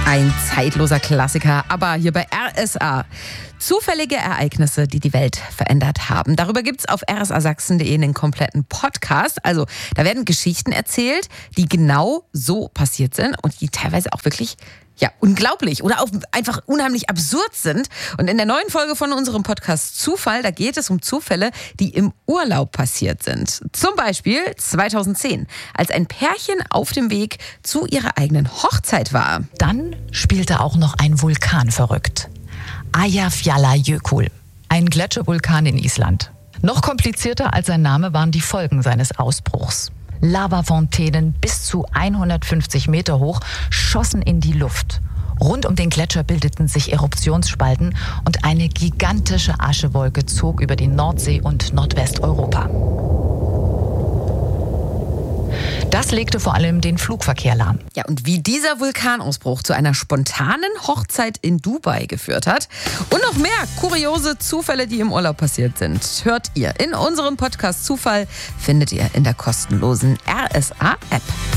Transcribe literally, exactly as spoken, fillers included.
Ein zeitloser Klassiker, aber hier bei R S A. Zufällige Ereignisse, die die Welt verändert haben. Darüber gibt es auf r s a sachsen punkt d e einen kompletten Podcast. Also da werden Geschichten erzählt, die genau so passiert sind und die teilweise auch wirklich ja, unglaublich oder auch einfach unheimlich absurd sind. Und in der neuen Folge von unserem Podcast Zufall, da geht es um Zufälle, die im Urlaub passiert sind. Zum Beispiel zweitausendzehn, als ein Pärchen auf dem Weg zu ihrer eigenen Hochzeit war. Dann spielte auch noch ein Vulkan verrückt. Eyjafjallajökull, ein Gletschervulkan in Island. Noch komplizierter als sein Name waren die Folgen seines Ausbruchs. Lavafontänen bis zu hundertfünfzig Meter hoch schossen in die Luft. Rund um den Gletscher bildeten sich Eruptionsspalten und eine gigantische Aschewolke zog über die Nordsee und Nordwesteuropa. Das legte vor allem den Flugverkehr lahm. Ja, und wie dieser Vulkanausbruch zu einer spontanen Hochzeit in Dubai geführt hat und noch mehr kuriose Zufälle, die im Urlaub passiert sind, hört ihr in unserem Podcast Zufall, findet ihr in der kostenlosen R S A-App.